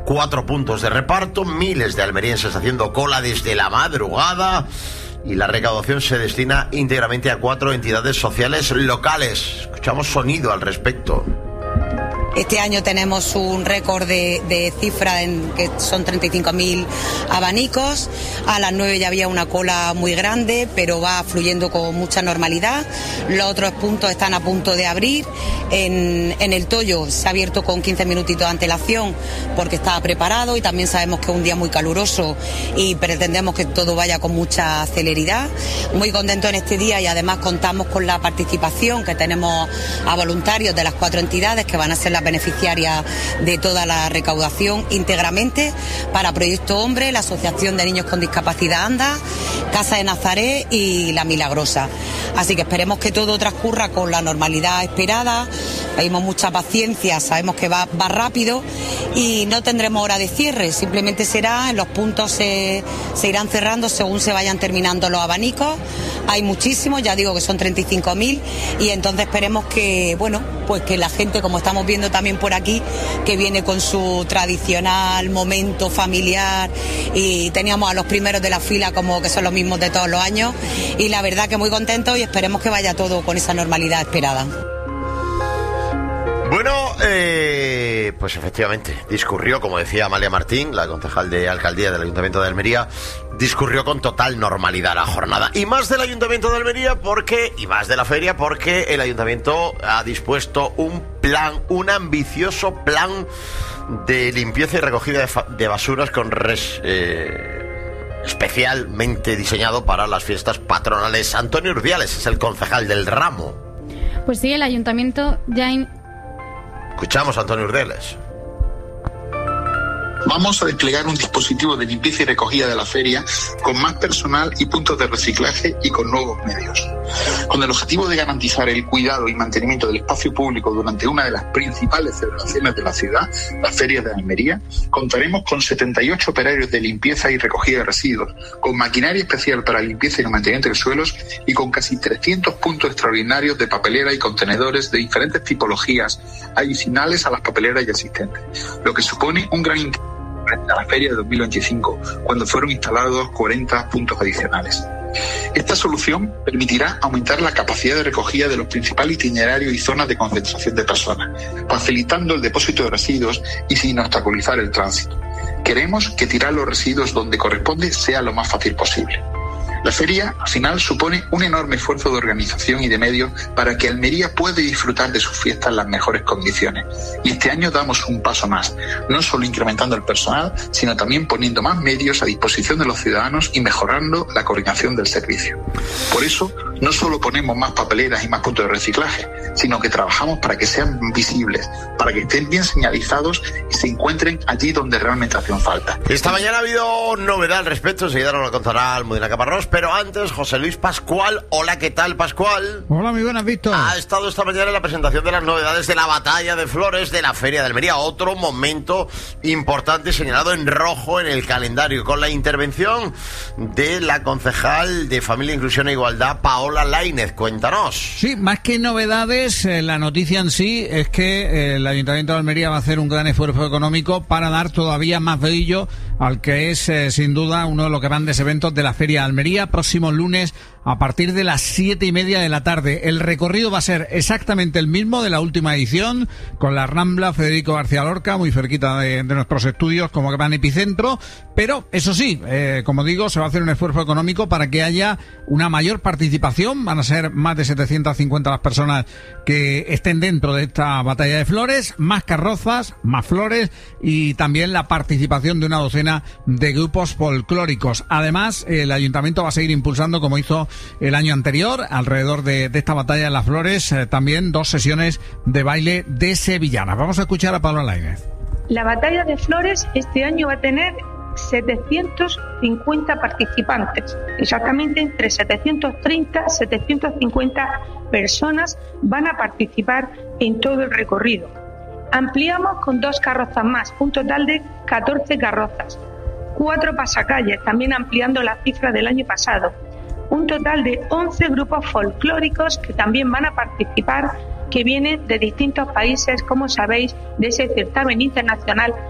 4 puntos de reparto, miles de almerienses haciendo cola desde la madrugada y la recaudación se destina íntegramente a 4 entidades sociales locales. Escuchamos sonido al respecto. Este año tenemos un récord de cifra que son 35.000 abanicos. A las 9 ya había una cola muy grande, pero va fluyendo con mucha normalidad. Los otros puntos están a punto de abrir. En el Toyo se ha abierto con 15 minutitos de antelación porque estaba preparado y también sabemos que es un día muy caluroso y pretendemos que todo vaya con mucha celeridad. Muy contento en este día y además contamos con la participación que tenemos a voluntarios de las 4 entidades que van a ser las beneficiarias de toda la recaudación íntegramente para Proyecto Hombre, la Asociación de Niños con Discapacidad ANDA, Casa de Nazaret y La Milagrosa. Así que esperemos que todo transcurra con la normalidad esperada. Pedimos mucha paciencia, sabemos que va rápido y no tendremos hora de cierre, simplemente será en los puntos se irán cerrando según se vayan terminando los abanicos. Hay muchísimos, ya digo que son 35.000 y entonces esperemos que, bueno, pues que la gente, como estamos viendo también por aquí, que viene con su tradicional momento familiar y teníamos a los primeros de la fila como que son los mismos de todos los años y la verdad que muy contentos y esperemos que vaya todo con esa normalidad esperada. Bueno, pues efectivamente, discurrió, como decía Amalia Martín, la concejal de Alcaldía del Ayuntamiento de Almería, discurrió con total normalidad la jornada. Y más del Ayuntamiento de Almería y más de la feria, porque el Ayuntamiento ha dispuesto un ambicioso plan de limpieza y recogida de basuras especialmente diseñado para las fiestas patronales. Antonio Urdiales es el concejal del ramo. Pues sí, el Ayuntamiento ya... Escuchamos a Antonio Urdiales. Vamos a desplegar un dispositivo de limpieza y recogida de la feria con más personal y puntos de reciclaje y con nuevos medios. Con el objetivo de garantizar el cuidado y mantenimiento del espacio público durante una de las principales celebraciones de la ciudad, la Feria de Almería, contaremos con 78 operarios de limpieza y recogida de residuos, con maquinaria especial para limpieza y mantenimiento de suelos y con casi 300 puntos extraordinarios de papelera y contenedores de diferentes tipologías adicionales a las papeleras ya existentes, lo que supone un gran incremento a la feria de 2025, cuando fueron instalados 40 puntos adicionales. Esta solución permitirá aumentar la capacidad de recogida de los principales itinerarios y zonas de concentración de personas, facilitando el depósito de residuos y sin obstaculizar el tránsito. Queremos que tirar los residuos donde corresponde sea lo más fácil posible. La feria, al final, supone un enorme esfuerzo de organización y de medios para que Almería pueda disfrutar de sus fiestas en las mejores condiciones. Y este año damos un paso más, no solo incrementando el personal, sino también poniendo más medios a disposición de los ciudadanos y mejorando la coordinación del servicio. Por eso, no solo ponemos más papeleras y más puntos de reciclaje, sino que trabajamos para que sean visibles, para que estén bien señalizados y se encuentren allí donde realmente hacen falta. Esta mañana ha habido novedad al respecto, enseguida nos lo contará Almudena Caparrós, pero antes José Luis Pascual. Hola, ¿qué tal, Pascual? Hola, muy buenas, Víctor. Ha estado esta mañana en la presentación de las novedades de la Batalla de Flores de la Feria de Almería, otro momento importante señalado en rojo en el calendario, con la intervención de la concejal de Familia, Inclusión e Igualdad, Paola Lainez. Cuéntanos. Sí, más que novedades, la noticia en sí es que el Ayuntamiento de Almería va a hacer un gran esfuerzo económico para dar todavía más brillo al que es sin duda uno de los grandes eventos de la Feria de Almería, próximo lunes a partir de las 7:30 de la tarde. El recorrido va a ser exactamente el mismo de la última edición, con la Rambla Federico García Lorca, muy cerquita de nuestros estudios como gran epicentro, pero eso sí, como digo, se va a hacer un esfuerzo económico para que haya una mayor participación. Van a ser más de 750 las personas que estén dentro de esta Batalla de Flores, más carrozas, más flores y también la participación de una docena de grupos folclóricos. Además, el Ayuntamiento va a seguir impulsando, como hizo el año anterior, alrededor de esta Batalla de las Flores, también 2 sesiones de baile de sevillanas. Vamos a escuchar a Paola Lainez. La Batalla de Flores este año va a tener 750 participantes, exactamente entre 730 y 750 personas van a participar en todo el recorrido. Ampliamos con 2 carrozas más, un total de 14 carrozas, 4 pasacalles, también ampliando la cifra del año pasado, un total de 11 grupos folclóricos que también van a participar, que vienen de distintos países, como sabéis, de ese certamen internacional